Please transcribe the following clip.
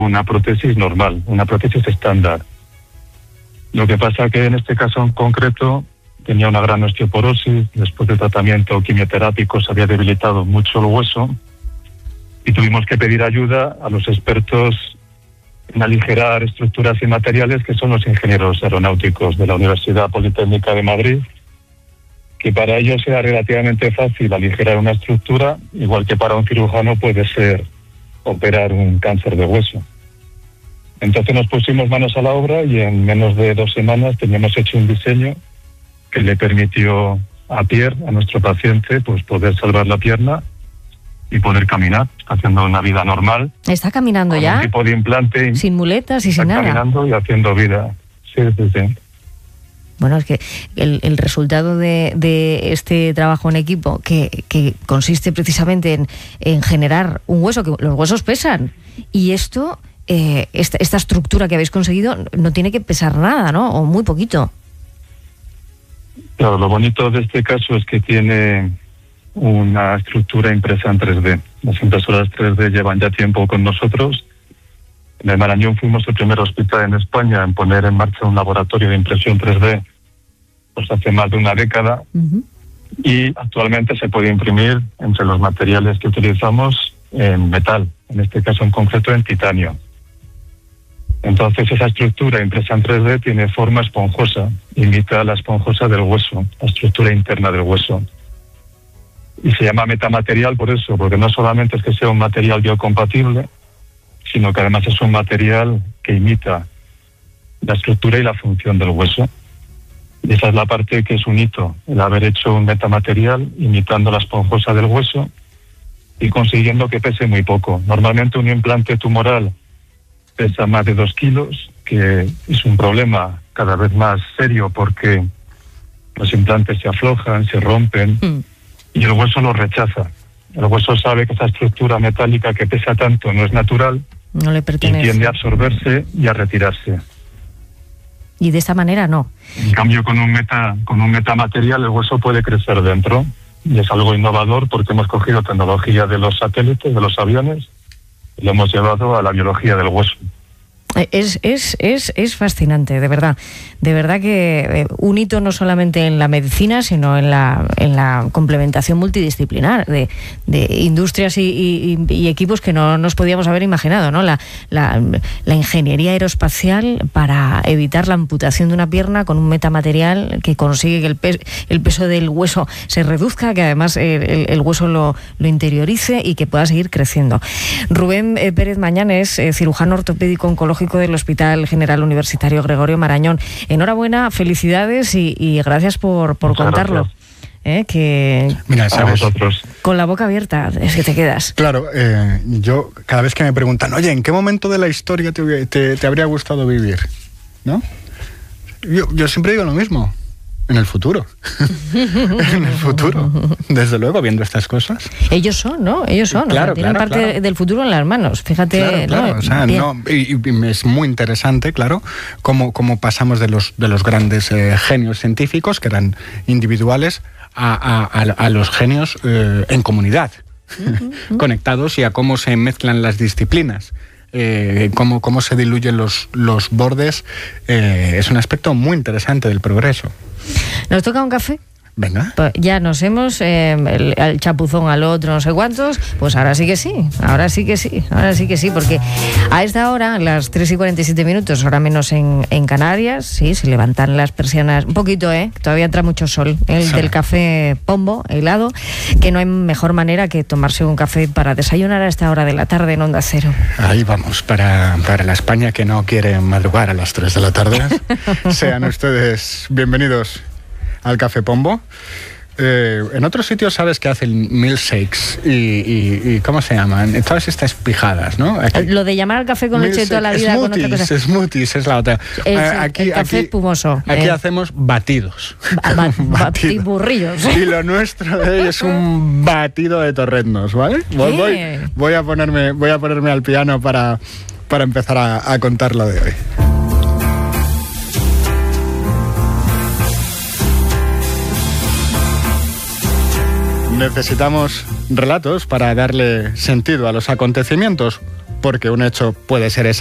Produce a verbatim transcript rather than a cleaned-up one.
una prótesis normal, una prótesis estándar. Lo que pasa que en este caso en concreto tenía una gran osteoporosis, después de tratamiento quimioterápico se había debilitado mucho el hueso y tuvimos que pedir ayuda a los expertos en aligerar estructuras y materiales, que son los ingenieros aeronáuticos de la Universidad Politécnica de Madrid, que para ellos era relativamente fácil aligerar una estructura, igual que para un cirujano puede ser operar un cáncer de hueso. Entonces nos pusimos manos a la obra y en menos de dos semanas teníamos hecho un diseño que le permitió a Pierre, a nuestro paciente, pues poder salvar la pierna y poder caminar, haciendo una vida normal. ¿Está caminando con ya? Un tipo de implante. Sin muletas y sin nada. Está caminando y haciendo vida. Sí, sí, sí. Bueno, es que el, el resultado de, de este trabajo en equipo, que, que consiste precisamente en, en generar un hueso, que los huesos pesan, y esto, eh, esta, esta estructura que habéis conseguido no tiene que pesar nada, ¿no? O muy poquito. Claro, lo bonito de este caso es que tiene una estructura impresa en tres D. Las impresoras tres D llevan ya tiempo con nosotros. En el Marañón fuimos el primer hospital en España en poner en marcha un laboratorio de impresión tres D, pues hace más de una década. Uh-huh. Y actualmente se puede imprimir entre los materiales que utilizamos en metal, en este caso en concreto en titanio. Entonces esa estructura impresa en tres D tiene forma esponjosa, imita la esponjosa del hueso, la estructura interna del hueso. Y se llama metamaterial por eso, porque no solamente es que sea un material biocompatible, sino que además es un material que imita la estructura y la función del hueso. Y esa es la parte que es un hito, el haber hecho un metamaterial imitando la esponjosa del hueso y consiguiendo que pese muy poco. Normalmente un implante tumoral pesa más de dos kilos, que es un problema cada vez más serio porque los implantes se aflojan, se rompen mm. y el hueso lo rechaza. El hueso sabe que esa estructura metálica que pesa tanto no es natural, no le pertenece, y tiende a absorberse y a retirarse. Y de esta manera no. En cambio, con un meta, con un metamaterial el hueso puede crecer dentro, y es algo innovador porque hemos cogido tecnología de los satélites, de los aviones, y lo hemos llevado a la biología del hueso. Es, es, es, es fascinante, de verdad. De verdad que un hito no solamente en la medicina, sino en la, en la complementación multidisciplinar de, de industrias y, y, y equipos que no nos podíamos haber imaginado, ¿no? La, la, la ingeniería aeroespacial para evitar la amputación de una pierna con un metamaterial que consigue que el, pe- el peso del hueso se reduzca, que además el, el, el hueso lo, lo interiorice y que pueda seguir creciendo. Rubén eh, Pérez Mañán es eh, cirujano ortopédico oncológico del Hospital General Universitario Gregorio Marañón. Enhorabuena, felicidades y, y gracias por, por contarlo. ¿Eh? Que Mira, sabes, con la boca abierta es que te quedas. Claro, eh, yo cada vez que me preguntan, oye, ¿en qué momento de la historia te, te, te habría gustado vivir? ¿No? Yo, yo siempre digo lo mismo. En el futuro. En el futuro. Desde luego, viendo estas cosas. Ellos son, ¿no? Ellos son. Claro, o sea, tienen claro, parte claro. del futuro en las manos. Fíjate. Claro, claro. ¿no? O sea, no, y, y es muy interesante, claro, cómo, cómo pasamos de los, de los grandes eh, genios científicos, que eran individuales, a, a, a, a los genios eh, en comunidad, uh-huh. conectados, y a cómo se mezclan las disciplinas. Eh, cómo, cómo se diluyen los, los bordes, eh, es un aspecto muy interesante del progreso. ¿Nos toca un café? Venga. Pues ya nos hemos, eh, el, el chapuzón al otro, no sé cuántos, pues ahora sí que sí, ahora sí que sí, ahora sí que sí, porque a esta hora, las tres y cuarenta y siete minutos, ahora menos en, en Canarias, sí, se levantan las persianas, un poquito, ¿eh? Todavía entra mucho sol, el sí. del café Pombo, helado, que no hay mejor manera que tomarse un café para desayunar a esta hora de la tarde en Onda Cero. Ahí vamos, para, para la España que no quiere madrugar a las tres de la tarde, sean ustedes bienvenidos al Café Pombo. Eh, en otros sitios sabes que hacen milkshakes y, y, y ¿cómo se llaman? Todas estas pijadas, ¿no? Aquí. Lo de llamar al café con leche toda la vida smoothies, con otra cosa. Smoothies es la otra. El, aquí, el café aquí, espumoso. Aquí eh. hacemos batidos. Ba- ba- batiburrillos. Y lo nuestro de hoy es un batido de torreznos, ¿vale? Voy, voy, voy a ponerme, voy a ponerme al piano para, para empezar a, a contar lo de hoy. Necesitamos relatos para darle sentido a los acontecimientos. porque un hecho puede ser